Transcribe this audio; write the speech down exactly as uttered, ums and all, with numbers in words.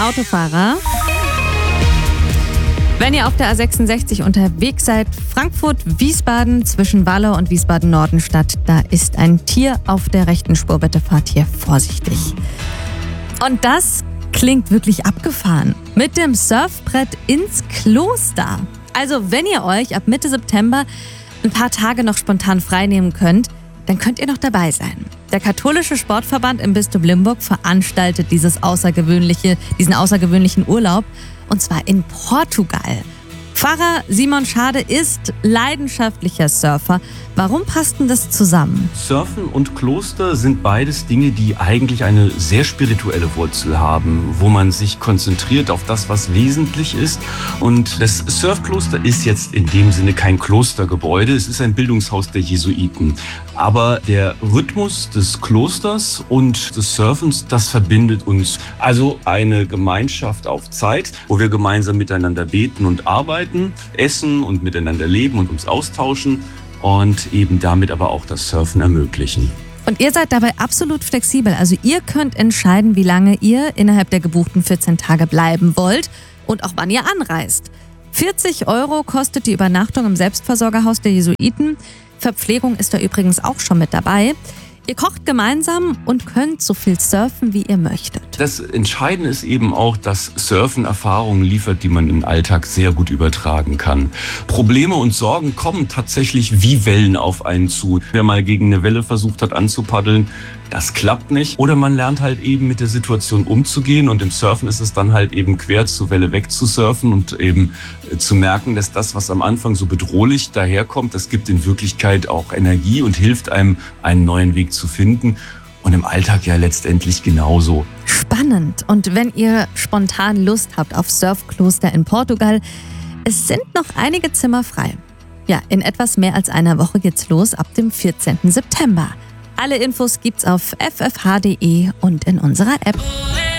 Autofahrer. Wenn ihr auf der A sechsundsechzig unterwegs seid, Frankfurt, Wiesbaden, zwischen Walle und Wiesbaden-Nordenstadt, da ist ein Tier auf der rechten Spur. Bitte fahrt hier vorsichtig. Und das klingt wirklich abgefahren. Mit dem Surfbrett ins Kloster. Also wenn ihr euch ab Mitte September ein paar Tage noch spontan freinehmen könnt, dann könnt ihr noch dabei sein. Der katholische Sportverband im Bistum Limburg veranstaltet dieses außergewöhnliche, diesen außergewöhnlichen Urlaub, und zwar in Portugal. Pfarrer Simon Schade ist leidenschaftlicher Surfer. Warum passt denn das zusammen? Surfen und Kloster sind beides Dinge, die eigentlich eine sehr spirituelle Wurzel haben, wo man sich konzentriert auf das, was wesentlich ist. Und das Surfkloster ist jetzt in dem Sinne kein Klostergebäude, es ist ein Bildungshaus der Jesuiten. Aber der Rhythmus des Klosters und des Surfens, das verbindet uns. Also eine Gemeinschaft auf Zeit, wo wir gemeinsam miteinander beten und arbeiten, essen und miteinander leben und uns austauschen und eben damit aber auch das Surfen ermöglichen. Und ihr seid dabei absolut flexibel. Also ihr könnt entscheiden, wie lange ihr innerhalb der gebuchten vierzehn Tage bleiben wollt und auch wann ihr anreist. vierzig Euro kostet die Übernachtung im Selbstversorgerhaus der Jesuiten. Verpflegung ist da übrigens auch schon mit dabei. Ihr kocht gemeinsam und könnt so viel surfen, wie ihr möchtet. Das Entscheidende ist eben auch, dass Surfen Erfahrungen liefert, die man im Alltag sehr gut übertragen kann. Probleme und Sorgen kommen tatsächlich wie Wellen auf einen zu. Wer mal gegen eine Welle versucht hat anzupaddeln, das klappt nicht. Oder man lernt halt eben mit der Situation umzugehen, und im Surfen ist es dann halt eben quer zur Welle weg zu surfen und eben zu merken, dass das, was am Anfang so bedrohlich daherkommt, das gibt in Wirklichkeit auch Energie und hilft einem, einen neuen Weg zu finden. Und im Alltag ja letztendlich genauso. Spannend. Und wenn ihr spontan Lust habt auf Surfkloster in Portugal, es sind noch einige Zimmer frei. Ja, in etwas mehr als einer Woche geht's los ab dem vierzehnten September. Alle Infos gibt's auf f f h punkt d e und in unserer App.